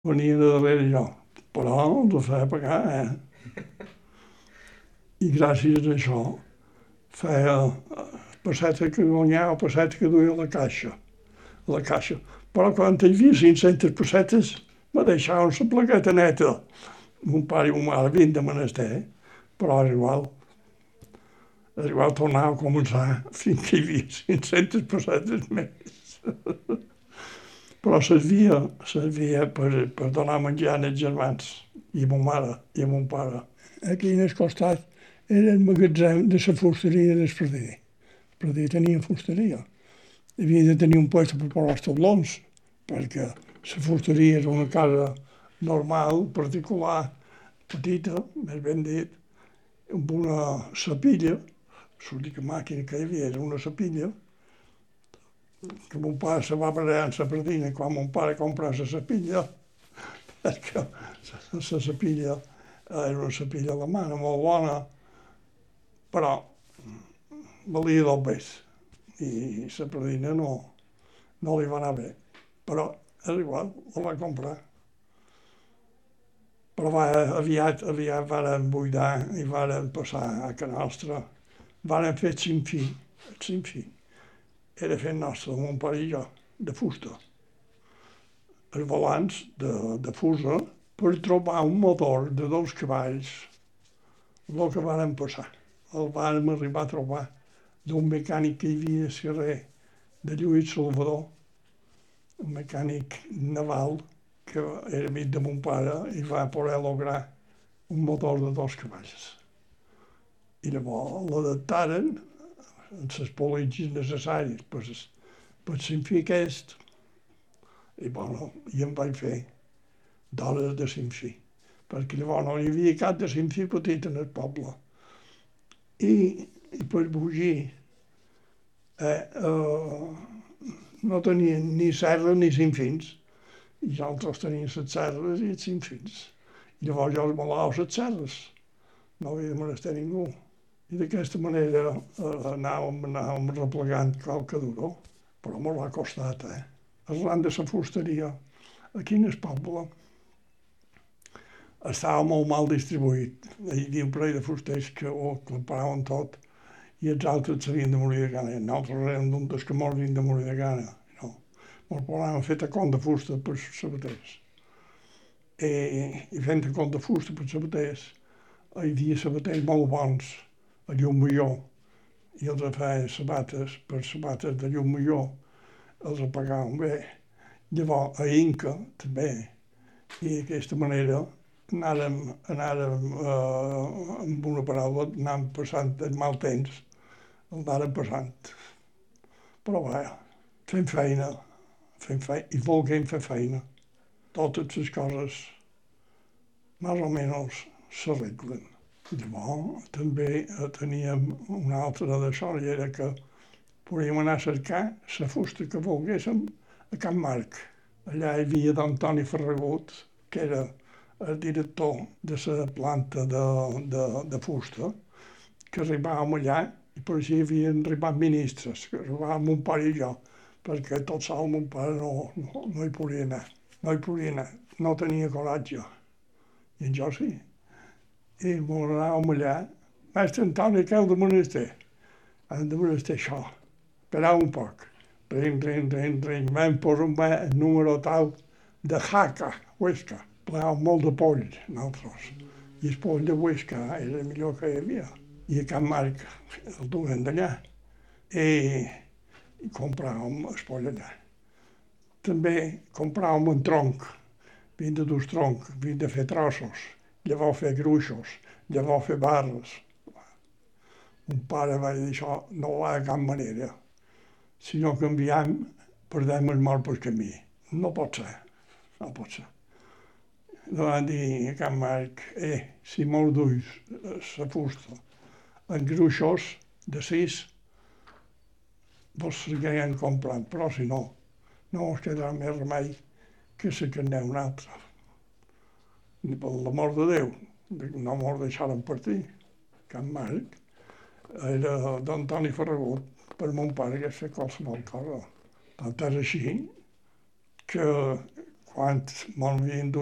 venia de darrere jo, però els ho feia pagar, I gràcies a això feia passeta que guanyava, passeta que duia a la caixa. Però quan hi havia 500 pessetes, me deixaven la plaqueta neta. Mon pare i ma mare havien de menester, però és igual tornava a començar fins que hi havia 500 pessetes més. Però servia per donar menjar als germans i a ma mare i a mon pare. Aquí en el costat era el magatzem de la fusteria del Pradell. El Pradell tenia fusteria. Havia de tenir un lloc per posar els taulons, perquè la fusteria era una casa normal, particular, petita, més ben dit, amb una sapilla, l'única màquina que hi havia era una sapilla, que mon pare se va barallar amb la pardina quan mon pare comprava la sapilla, perquè la sapilla era una sapilla alemana molt bona, però valia dos més i la pardina no li va anar bé. Però és igual, la va comprar. Però aviat varen buidar i varen passar a casa nostra. Varen fer el cinfí. Era fet nostre, mon pare i jo, de fusta. Els volants de fusa per trobar un motor de 2 cavalls, el que varen passar. El vàrem arribar a trobar d'un mecànic que hi havia a carrer de Lluís Salvador, un mecànic naval que era amic de mon pare i va poder lograr un motor de 2 cavalls. I llavors l'adaptaren amb les politges necessàries per sinfir aquest. I bueno, i em vaig fer d'hores de sinfí, perquè llavors no hi havia cap de sinfí petit en el poble. I per bugir no tenien ni serres ni sinfins. I nosaltres teníem les serres i els sinfins. I llavors jo els molava les serres. No havia de menester ningú. I d'aquesta manera anàvem replegant qualque duró, però m'ho ha costat, Arran de la fusteria, aquí en el poble, estava molt mal distribuït. Hi havia un parell de fusters que ho compraven tot i els altres s'havien de morir de gana. Nosaltres érem d'un dels que mos havien de morir de gana. No. Mos posàvem a fer tacons de fusta per sabaters. I fent tacons de fusta per sabaters, hi havia sabaters molt bons a Llumallor i els feien sabates per sabates de Llumallor, els pagaven bé. Llavors a Inca també, i d'aquesta manera anàrem amb una paraula, anàvem passant el mal temps, el anàrem passant. Però vaja, fent feina, i volguem fer feina. Totes les coses més o menys s'arreglen. Llavors també teníem una altra d'això, i era que podíem anar a cercar la fusta que volguéssim a Can Marc. Allà hi havia d'Antoni Ferragut, que era el director de la planta de fusta, que arribàvem allà i per així havien arribat ministres, que arribàvem mon pare i jo, perquè tot sol mon pare no hi podia anar. No hi podia anar, no tenia coratge. I en jo sí. I anàvem allà. Mestre Antoni, què heu de menester? Hem de menester això. Esperau un poc. Ring. Vam posar el número tal de Jaca, Huesca. Plegàvem molt de poll, nosaltres. I el poll de Huesca era el millor que hi havia. I a Can Marc el duien d'allà. I compràvem el poll allà. També compràvem un tronc. Havíem de dur el tronc, havíem de fer trossos, llavors fer gruixos, llavors fer barres. Mon pare va dir això no va de cap manera. Si no canviem, perdem el mal pel camí. No pot ser, no pot ser. Van dir a Can Marc, si mos duis la fusta en gruixos de 6, vos seguirem comprant, però si no, no ens quedarà més remei que se que n'hi un altre. I per l'amor de Déu, no mos deixaren partir. Can Marc era d'Antoni Ferragut, per mon pare hagués fet qualsevol cosa. Tant és així que quan me'n havien